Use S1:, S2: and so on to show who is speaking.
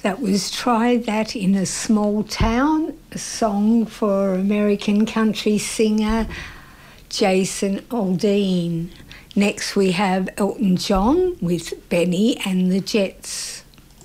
S1: That was Try That in a Small Town, a song for American country singer Jason Aldean. Next we have Elton John with Benny and the Jets.